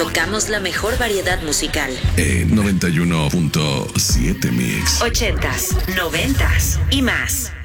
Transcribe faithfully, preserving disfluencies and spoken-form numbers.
Tocamos la mejor variedad musical. En noventa y uno punto siete Mix. Ochentas, noventas y más.